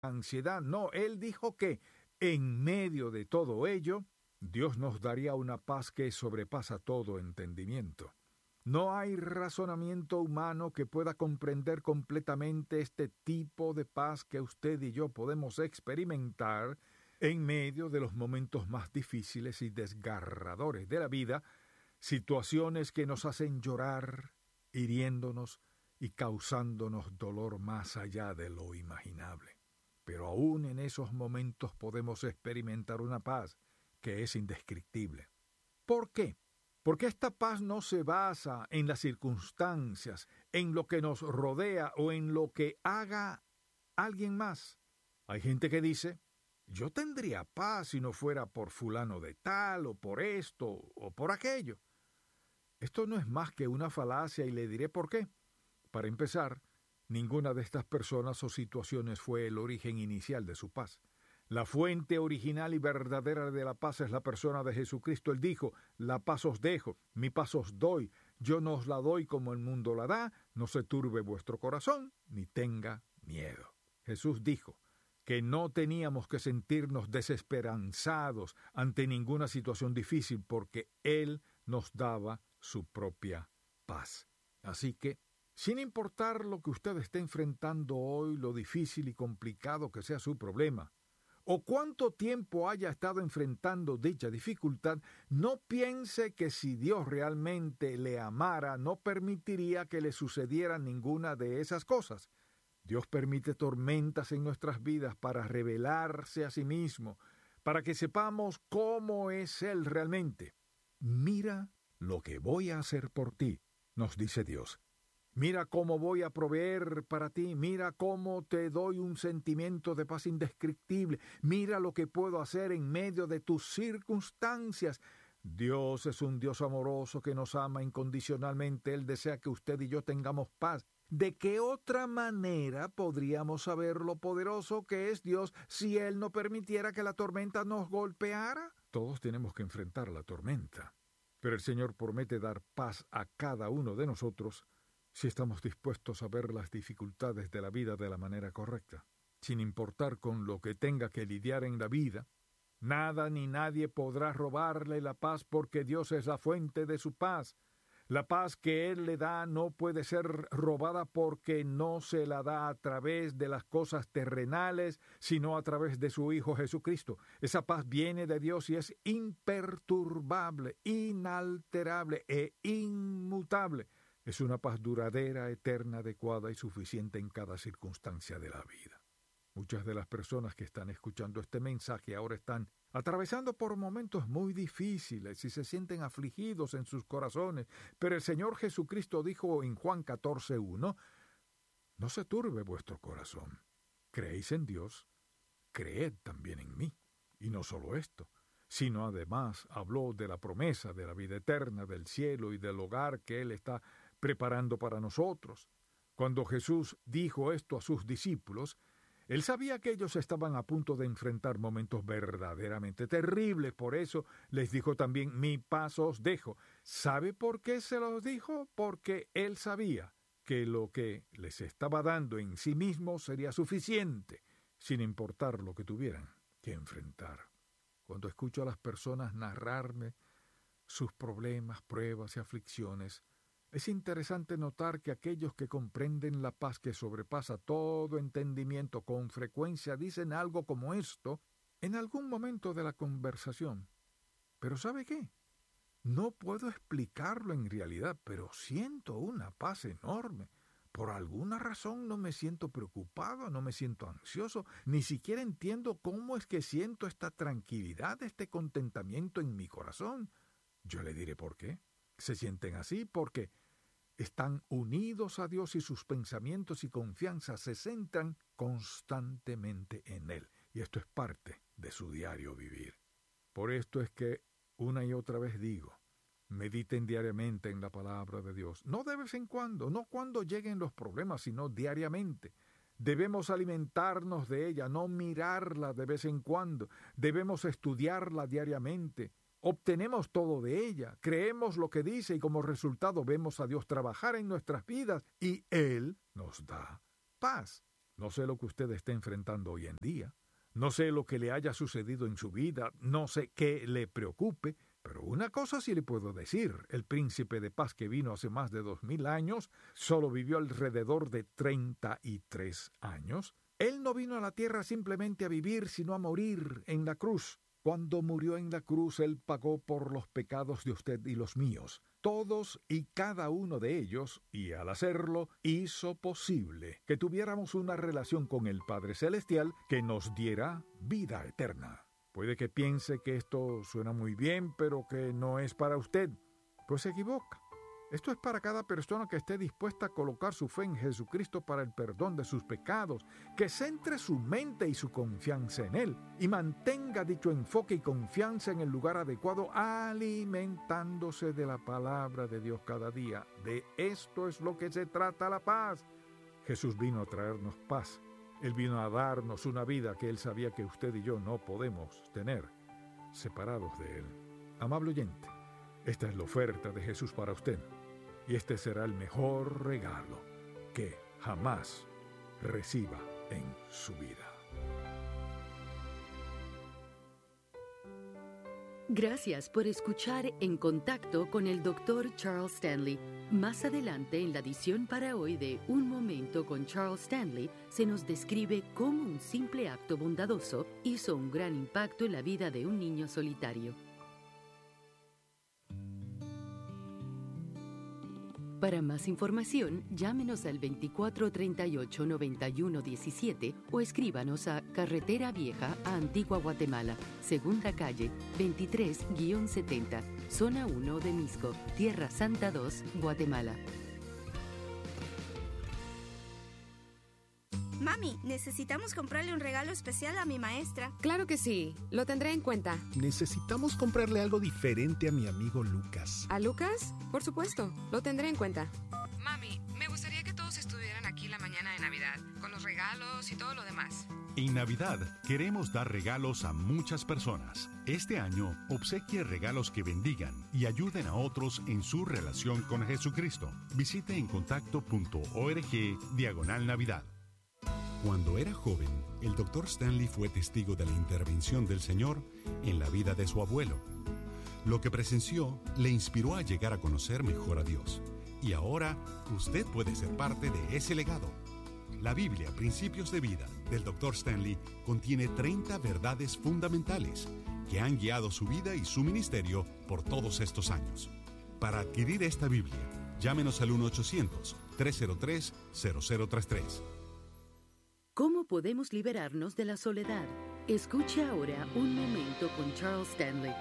ansiedad. No, Él dijo que en medio de todo ello, Dios nos daría una paz que sobrepasa todo entendimiento. No hay razonamiento humano que pueda comprender completamente este tipo de paz que usted y yo podemos experimentar en medio de los momentos más difíciles y desgarradores de la vida, situaciones que nos hacen llorar, hiriéndonos y causándonos dolor más allá de lo imaginable. Pero aún en esos momentos podemos experimentar una paz que es indescriptible. ¿Por qué? Porque esta paz no se basa en las circunstancias, en lo que nos rodea o en lo que haga alguien más. Hay gente que dice, yo tendría paz si no fuera por fulano de tal, o por esto, o por aquello. Esto no es más que una falacia y le diré por qué. Para empezar, ninguna de estas personas o situaciones fue el origen inicial de su paz. La fuente original y verdadera de la paz es la persona de Jesucristo. Él dijo, la paz os dejo, mi paz os doy, yo no os la doy como el mundo la da, no se turbe vuestro corazón, ni tenga miedo. Jesús dijo que no teníamos que sentirnos desesperanzados ante ninguna situación difícil porque Él nos daba su propia paz. Así que, sin importar lo que usted esté enfrentando hoy, lo difícil y complicado que sea su problema, o cuánto tiempo haya estado enfrentando dicha dificultad, no piense que si Dios realmente le amara, no permitiría que le sucediera ninguna de esas cosas. Dios permite tormentas en nuestras vidas para revelarse a sí mismo, para que sepamos cómo es Él realmente. Mira lo que voy a hacer por ti, nos dice Dios. Mira cómo voy a proveer para ti, mira cómo te doy un sentimiento de paz indescriptible, mira lo que puedo hacer en medio de tus circunstancias. Dios es un Dios amoroso que nos ama incondicionalmente. Él desea que usted y yo tengamos paz. ¿De qué otra manera podríamos saber lo poderoso que es Dios si Él no permitiera que la tormenta nos golpeara? Todos tenemos que enfrentar la tormenta, pero el Señor promete dar paz a cada uno de nosotros si estamos dispuestos a ver las dificultades de la vida de la manera correcta. Sin importar con lo que tenga que lidiar en la vida, nada ni nadie podrá robarle la paz porque Dios es la fuente de su paz. La paz que Él le da no puede ser robada porque no se la da a través de las cosas terrenales, sino a través de su Hijo Jesucristo. Esa paz viene de Dios y es imperturbable, inalterable e inmutable. Es una paz duradera, eterna, adecuada y suficiente en cada circunstancia de la vida. Muchas de las personas que están escuchando este mensaje ahora están atravesando por momentos muy difíciles y se sienten afligidos en sus corazones, pero el Señor Jesucristo dijo en Juan 14:1, no se turbe vuestro corazón. ¿Creéis en Dios? Creed también en mí. Y no solo esto, sino además habló de la promesa de la vida eterna, del cielo y del hogar que Él está preparando para nosotros. Cuando Jesús dijo esto a sus discípulos, Él sabía que ellos estaban a punto de enfrentar momentos verdaderamente terribles, por eso les dijo también, mi paz os dejo. ¿Sabe por qué se los dijo? Porque Él sabía que lo que les estaba dando en sí mismo sería suficiente, sin importar lo que tuvieran que enfrentar. Cuando escucho a las personas narrarme sus problemas, pruebas y aflicciones, es interesante notar que aquellos que comprenden la paz que sobrepasa todo entendimiento con frecuencia dicen algo como esto en algún momento de la conversación. Pero ¿sabe qué? No puedo explicarlo en realidad, pero siento una paz enorme. Por alguna razón no me siento preocupado, no me siento ansioso, ni siquiera entiendo cómo es que siento esta tranquilidad, este contentamiento en mi corazón. Yo le diré por qué. Se sienten así porque están unidos a Dios y sus pensamientos y confianza se centran constantemente en Él. Y esto es parte de su diario vivir. Por esto es que una y otra vez digo, mediten diariamente en la palabra de Dios. No de vez en cuando, no cuando lleguen los problemas, sino diariamente. Debemos alimentarnos de ella, no mirarla de vez en cuando. Debemos estudiarla diariamente. Obtenemos todo de ella, creemos lo que dice y como resultado vemos a Dios trabajar en nuestras vidas y Él nos da paz. No sé lo que usted esté enfrentando hoy en día. No sé lo que le haya sucedido en su vida. No sé qué le preocupe. Pero una cosa sí le puedo decir. El príncipe de paz que vino hace más de 2000 años solo vivió alrededor de 33 años. Él no vino a la tierra simplemente a vivir, sino a morir en la cruz. Cuando murió en la cruz, Él pagó por los pecados de usted y los míos. Todos y cada uno de ellos, y al hacerlo, hizo posible que tuviéramos una relación con el Padre Celestial que nos diera vida eterna. Puede que piense que esto suena muy bien, pero que no es para usted. Pues se equivoca. Esto es para cada persona que esté dispuesta a colocar su fe en Jesucristo para el perdón de sus pecados, que centre su mente y su confianza en Él y mantenga dicho enfoque y confianza en el lugar adecuado, alimentándose de la palabra de Dios cada día. De esto es lo que se trata la paz. Jesús vino a traernos paz. Él vino a darnos una vida que Él sabía que usted y yo no podemos tener separados de Él. Amable oyente, esta es la oferta de Jesús para usted. Y este será el mejor regalo que jamás reciba en su vida. Gracias por escuchar En Contacto con el Dr. Charles Stanley. Más adelante en la edición para hoy de Un Momento con Charles Stanley, se nos describe cómo un simple acto bondadoso hizo un gran impacto en la vida de un niño solitario. Para más información, llámenos al 2438-9117 o escríbanos a Carretera Vieja a Antigua Guatemala, Segunda Calle, 23-70, Zona 1 de Misco, Tierra Santa 2, Guatemala. Mami, necesitamos comprarle un regalo especial a mi maestra. Claro que sí, lo tendré en cuenta. Necesitamos comprarle algo diferente a mi amigo Lucas. ¿A Lucas? Por supuesto, lo tendré en cuenta. Mami, me gustaría que todos estuvieran aquí la mañana de Navidad, con los regalos y todo lo demás. En Navidad queremos dar regalos a muchas personas. Este año, obsequie regalos que bendigan y ayuden a otros en su relación con Jesucristo. Visite encontacto.org/Navidad. Cuando era joven, el Dr. Stanley fue testigo de la intervención del Señor en la vida de su abuelo. Lo que presenció le inspiró a llegar a conocer mejor a Dios. Y ahora, usted puede ser parte de ese legado. La Biblia, Principios de Vida, del Dr. Stanley, contiene 30 verdades fundamentales que han guiado su vida y su ministerio por todos estos años. Para adquirir esta Biblia, llámenos al 1-800-303-0033. ¿Cómo podemos liberarnos de la soledad? Escuche ahora Un Momento con Charles Stanley.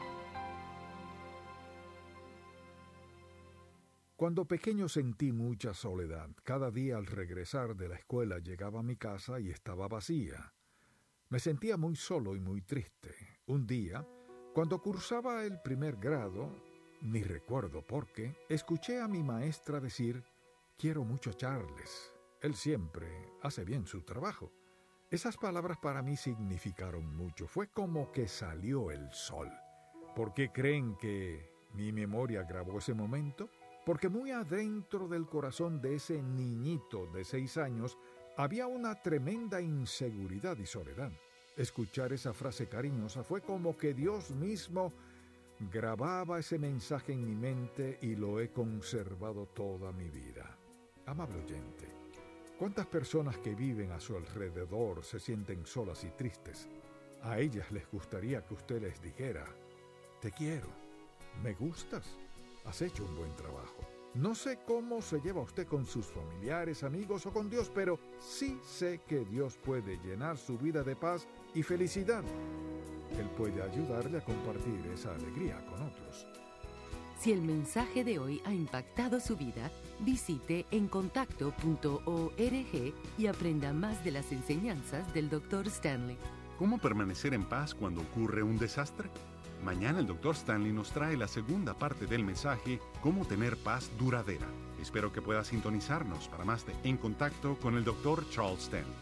Cuando pequeño sentí mucha soledad. Cada día al regresar de la escuela llegaba a mi casa y estaba vacía. Me sentía muy solo y muy triste. Un día, cuando cursaba el primer grado, ni recuerdo por qué, escuché a mi maestra decir: «Quiero mucho a Charles. Él siempre hace bien su trabajo». Esas palabras para mí significaron mucho. Fue como que salió el sol. ¿Por qué creen que mi memoria grabó ese momento? Porque muy adentro del corazón de ese niñito de 6 años había una tremenda inseguridad y soledad. Escuchar esa frase cariñosa fue como que Dios mismo grababa ese mensaje en mi mente y lo he conservado toda mi vida. Amable oyente, ¿cuántas personas que viven a su alrededor se sienten solas y tristes? A ellas les gustaría que usted les dijera: «Te quiero, me gustas, has hecho un buen trabajo». No sé cómo se lleva usted con sus familiares, amigos o con Dios, pero sí sé que Dios puede llenar su vida de paz y felicidad. Él puede ayudarle a compartir esa alegría con otros. Si el mensaje de hoy ha impactado su vida, visite encontacto.org y aprenda más de las enseñanzas del Dr. Stanley. ¿Cómo permanecer en paz cuando ocurre un desastre? Mañana el Dr. Stanley nos trae la segunda parte del mensaje, Cómo tener paz duradera. Espero que pueda sintonizarnos para más de En Contacto con el Dr. Charles Stanley.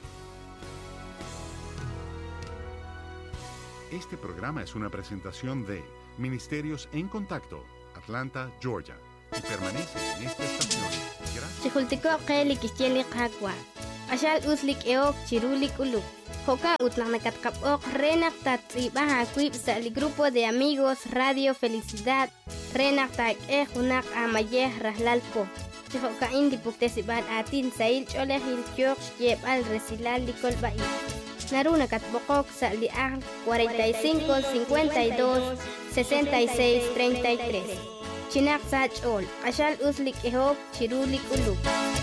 Este programa es una presentación de Ministerios En Contacto, Atlanta, Georgia, y permanece en esta estación. Gracias. Ashal uslik eok chirulik uluk. Joca utlang nakatkapok renak tatsibaha kuip sa grupo de amigos Radio Felicidad. Renak tak hunak amayeh rahlalpo. Joca indi puktesiban atin sail choleh hilkyok yeb al resilal likol bai. Naruna katbokok sa liang 45 52 66 33. Chinak sach ol. Ashal uslik ehok chirulik uluk.